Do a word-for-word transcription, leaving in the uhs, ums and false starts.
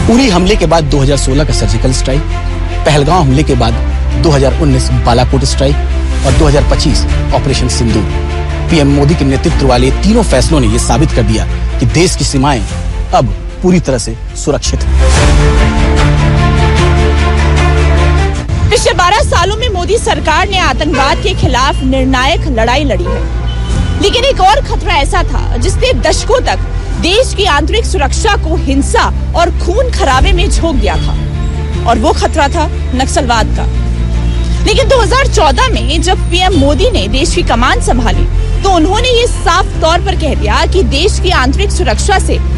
उरी हमले के बाद दो हज़ार सोलह का सर्जिकल स्ट्राइक, पहलगांव हमले के बाद दो हज़ार उन्नीस बालाकोट स्ट्राइक और दो हज़ार पच्चीस ऑपरेशन सिंदूर। पीएम मोदी के नेतृत्व वाले तीनों फैसलों ने यह साबित कर दिया कि देश की सीमाएं अब पूरी तरह से सुरक्षित हैं। पिछले बारह सालों में मोदी सरकार ने आतंकवाद के खिलाफ निर्णायक लड़ाई लड़ी है, लेकिन एक और खतरा ऐसा था जिसने दशकों तक देश की आंतरिक सुरक्षा को हिंसा और खून खराबे में झोंक दिया था, और वो खतरा था नक्सलवाद का। लेकिन दो हज़ार चौदह में जब पीएम मोदी ने देश की कमान संभाली तो उन्होंने ये साफ तौर पर कह दिया कि देश की आंतरिक सुरक्षा से